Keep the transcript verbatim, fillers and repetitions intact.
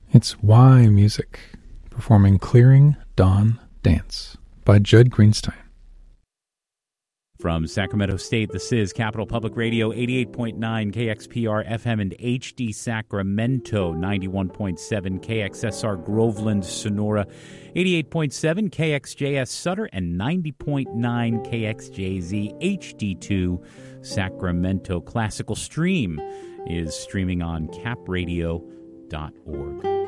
It's Why Music, performing Clearing Dawn Dance by Judd Greenstein. From Sacramento State, this is Capital Public Radio, eighty-eight point nine K X P R F M and H D Sacramento, ninety-one point seven K X S R Groveland, Sonora, eighty-eight point seven K X J S Sutter, and ninety point nine K X J Z H D two Sacramento. Classical Stream is streaming on cap radio dot org.